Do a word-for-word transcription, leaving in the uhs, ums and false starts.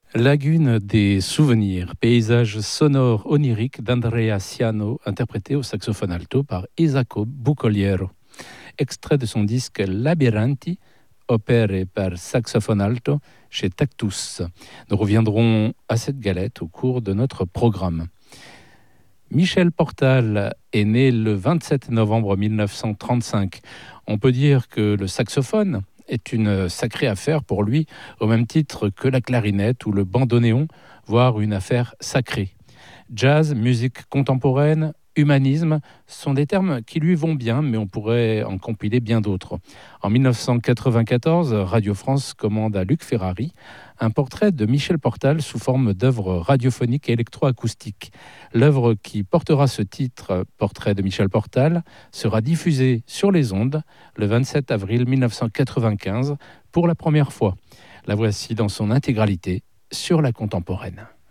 Lagune des souvenirs, paysage sonore onirique d'Andrea Ciano, interprété au saxophone alto par Isacco Bucoliero. Extrait de son disque Labirinti, opéré par saxophone alto chez Tactus. Nous reviendrons à cette galette au cours de notre programme. Michel Portal est né le vingt-sept novembre mille neuf cent trente-cinq. On peut dire que le saxophone est une sacrée affaire pour lui, au même titre que la clarinette ou le bandoneon, voire une affaire sacrée. Jazz, musique contemporaine, humanisme sont des termes qui lui vont bien, mais on pourrait en compiler bien d'autres. En mille neuf cent quatre-vingt-quatorze, Radio France commande à Luc Ferrari un portrait de Michel Portal sous forme d'œuvre radiophonique et électroacoustique. L'œuvre qui portera ce titre, Portrait de Michel Portal, sera diffusée sur les ondes le vingt-sept avril mille neuf cent quatre-vingt-quinze pour la première fois. La voici dans son intégralité sur la contemporaine.